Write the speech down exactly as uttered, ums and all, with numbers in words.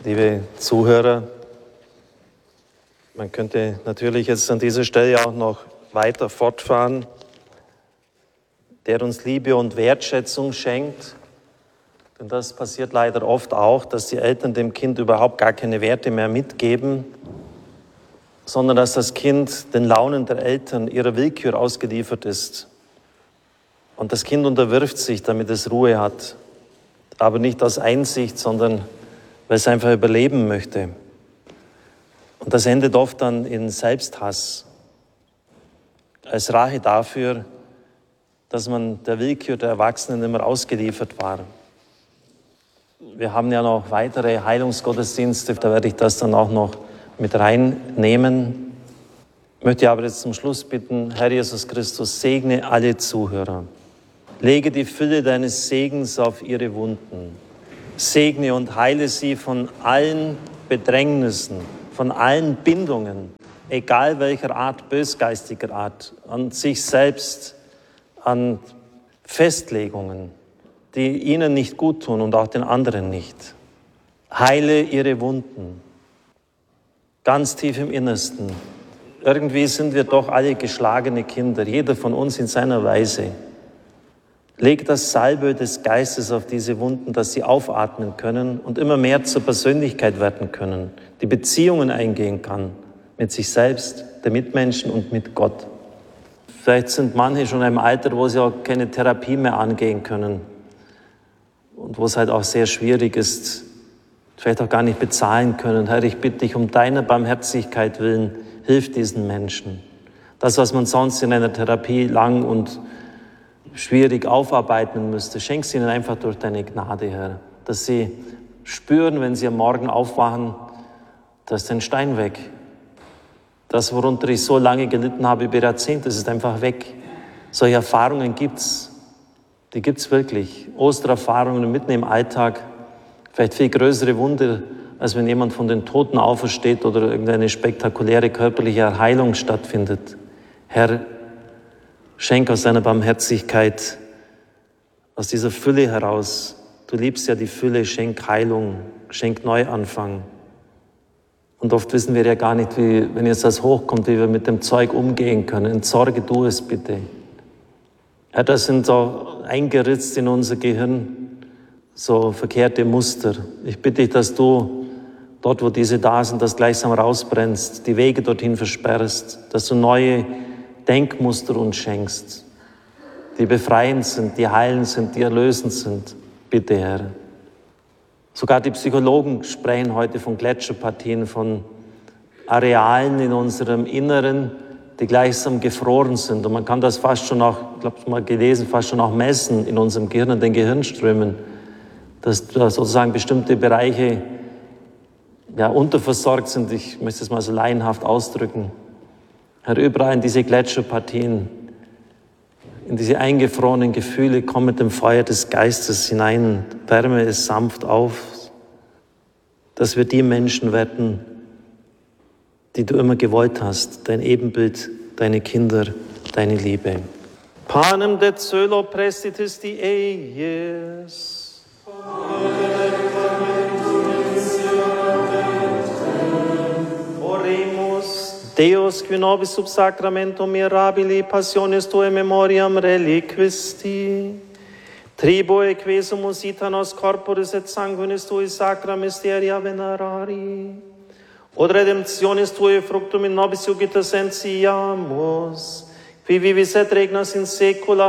liebe Zuhörer, man könnte natürlich jetzt an dieser Stelle auch noch weiter fortfahren, der uns Liebe und Wertschätzung schenkt. Denn das passiert leider oft auch, dass die Eltern dem Kind überhaupt gar keine Werte mehr mitgeben, sondern dass das Kind den Launen der Eltern, ihrer Willkür ausgeliefert ist. Und das Kind unterwirft sich, damit es Ruhe hat, aber nicht aus Einsicht, sondern weil es einfach überleben möchte. Und das endet oft dann in Selbsthass, als Rache dafür, dass man der Willkür der Erwachsenen immer ausgeliefert war. Wir haben ja noch weitere Heilungsgottesdienste, da werde ich das dann auch noch mit reinnehmen. Ich möchte aber jetzt zum Schluss bitten, Herr Jesus Christus, segne alle Zuhörer. Lege die Fülle deines Segens auf ihre Wunden. Segne und heile sie von allen Bedrängnissen, von allen Bindungen, egal welcher Art, bösgeistiger Art, an sich selbst, an Festlegungen, die ihnen nicht gut tun und auch den anderen nicht. Heile ihre Wunden, ganz tief im Innersten. Irgendwie sind wir doch alle geschlagene Kinder, jeder von uns in seiner Weise. Leg das Salböl des Geistes auf diese Wunden, dass sie aufatmen können und immer mehr zur Persönlichkeit werden können, die Beziehungen eingehen kann mit sich selbst, der Mitmenschen und mit Gott. Vielleicht sind manche schon in einem Alter, wo sie auch keine Therapie mehr angehen können und wo es halt auch sehr schwierig ist, vielleicht auch gar nicht bezahlen können. Herr, ich bitte dich um deine Barmherzigkeit willen, hilf diesen Menschen. Das, was man sonst in einer Therapie lang und schwierig aufarbeiten müsste, schenk es ihnen einfach durch deine Gnade, Herr, dass sie spüren, wenn sie am Morgen aufwachen, da ist ein Stein weg. Das, worunter ich so lange gelitten habe, über Jahrzehnte, das ist einfach weg. Solche Erfahrungen gibt's. Die gibt's wirklich. Ostererfahrungen mitten im Alltag, vielleicht viel größere Wunder, als wenn jemand von den Toten aufersteht oder irgendeine spektakuläre körperliche Heilung stattfindet. Herr, schenk aus deiner Barmherzigkeit, aus dieser Fülle heraus. Du liebst ja die Fülle, schenk Heilung, schenk Neuanfang. Und oft wissen wir ja gar nicht, wie, wenn jetzt das hochkommt, wie wir mit dem Zeug umgehen können. Entsorge du es bitte. Herr, das sind so eingeritzt in unser Gehirn, so verkehrte Muster. Ich bitte dich, dass du dort, wo diese da sind, das gleichsam rausbrennst, die Wege dorthin versperrst, dass du neue Denkmuster uns schenkst, die befreiend sind, die heilend sind, die erlösend sind. Bitte, Herr. Sogar die Psychologen sprechen heute von Gletscherpartien, von Arealen in unserem Inneren, die gleichsam gefroren sind. Und man kann das fast schon auch, ich glaube, ich habe mal gelesen, fast schon auch messen in unserem Gehirn, in den Gehirnströmen, dass da sozusagen bestimmte Bereiche ja, unterversorgt sind. Ich möchte es mal so laienhaft ausdrücken. Herr, überall in diese Gletscherpartien, in diese eingefrorenen Gefühle, komm mit dem Feuer des Geistes hinein, wärme es sanft auf, dass wir die Menschen werden, die du immer gewollt hast, dein Ebenbild, deine Kinder, deine Liebe. Panem de celo prestitis die eies. Oremus. Deus, qui nobis sub sacramentum mirabili passionis tuae memoriam reliquisti, triboe quesumus ita nos corporis et sanguinis tui sacra mysteria venerari, od redemptionis tuae fructum in nobis iugita sentiamus, qui vivis et regnas in saecula